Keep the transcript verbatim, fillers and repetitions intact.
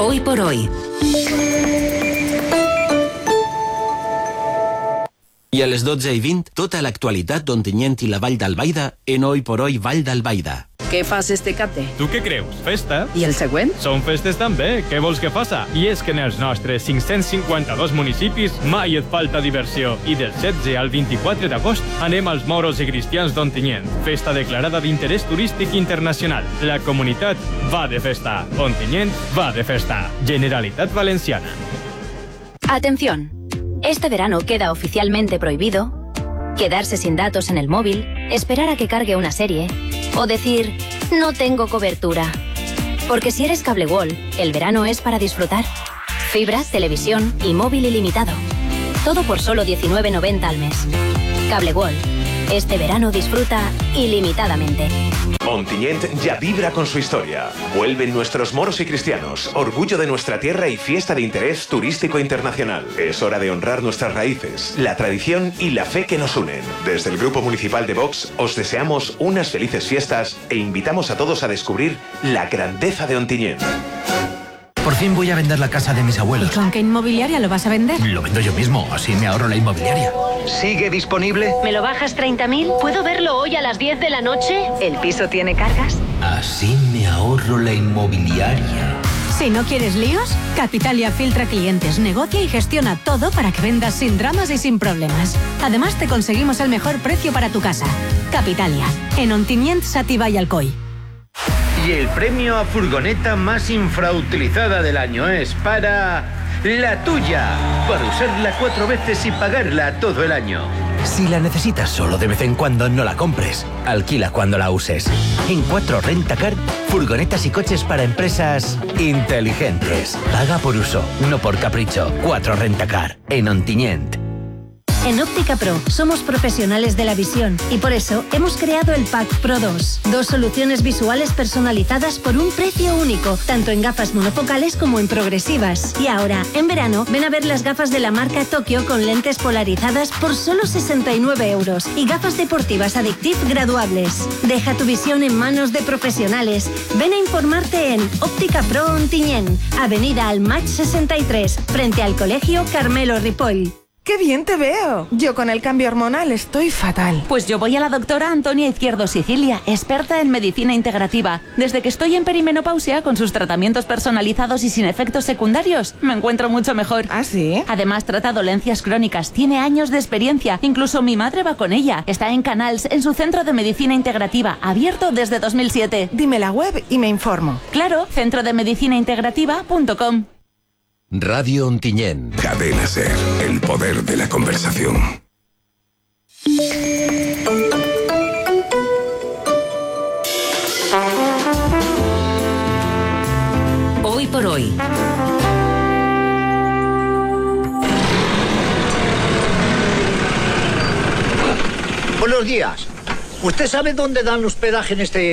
Hoy por hoy. I a les dotze i vint, tota l'actualitat d'Ontinyent i la Vall d'Albaida en Hoy por Hoy Vall d'Albaida. Què fas este cate? Tu què creus? Festa? I el següent? Són festes també, què vols que faça? I és que en els nostres cinc-cents cinquanta-dos municipis mai et falta diversió. I del setze al vint-i-quatre d'agost anem als Moros i Cristians d'Ontinyent. Festa declarada d'interès turístic internacional. La comunitat va de festa. Ontinyent va de festa. Generalitat Valenciana. Atención. Este verano queda oficialmente prohibido quedarse sin datos en el móvil, esperar a que cargue una serie o decir, no tengo cobertura. Porque si eres Cable World, el verano es para disfrutar. Fibra, televisión y móvil ilimitado. Todo por solo diecinueve noventa al mes. Cable World. Este verano disfruta ilimitadamente. Ontinyent ya vibra con su historia. Vuelven nuestros moros y cristianos, orgullo de nuestra tierra y fiesta de interés turístico internacional. Es hora de honrar nuestras raíces, la tradición y la fe que nos unen. Desde el Grupo Municipal de Vox os deseamos unas felices fiestas e invitamos a todos a descubrir la grandeza de Ontinyent. Por fin voy a vender la casa de mis abuelos. ¿Y con qué inmobiliaria lo vas a vender? Lo vendo yo mismo, así me ahorro la inmobiliaria. ¿Sigue disponible? ¿Me lo bajas treinta mil? ¿Puedo verlo hoy a las diez de la noche? ¿El piso tiene cargas? Así me ahorro la inmobiliaria. Si no quieres líos, Capitalia filtra clientes, negocia y gestiona todo para que vendas sin dramas y sin problemas. Además, te conseguimos el mejor precio para tu casa. Capitalia, en Ontinyent, Sativa y Alcoy. Y el premio a furgoneta más infrautilizada del año es para la tuya, para usarla cuatro veces y pagarla todo el año. Si la necesitas solo de vez en cuando, no la compres. Alquila cuando la uses. En cuatro Rentacar, furgonetas y coches para empresas inteligentes. Paga por uso, no por capricho. cuatro Rentacar, en Ontinyent. En Óptica Pro somos profesionales de la visión y por eso hemos creado el Pack Pro dos. Dos soluciones visuales personalizadas por un precio único, tanto en gafas monofocales como en progresivas. Y ahora, en verano, ven a ver las gafas de la marca Tokio con lentes polarizadas por solo sesenta y nueve euros y gafas deportivas Addictive graduables. Deja tu visión en manos de profesionales. Ven a informarte en Óptica Pro Ontinyent, Avenida Almach sesenta y tres, frente al Colegio Carmelo Ripoll. ¡Qué bien te veo! Yo con el cambio hormonal estoy fatal. Pues yo voy a la doctora Antonia Izquierdo Sicilia, experta en medicina integrativa. Desde que estoy en perimenopausia, con sus tratamientos personalizados y sin efectos secundarios, me encuentro mucho mejor. ¿Ah, sí? Además, trata dolencias crónicas, tiene años de experiencia. Incluso mi madre va con ella. Está en Canals, en su centro de medicina integrativa, abierto desde dos mil siete. Dime la web y me informo. Claro, centro de medicina integrativa punto com. Radio Ontinyent. Cadena Ser, el poder de la conversación. Hoy por hoy. Buenos días. ¿Usted sabe dónde dan hospedaje en este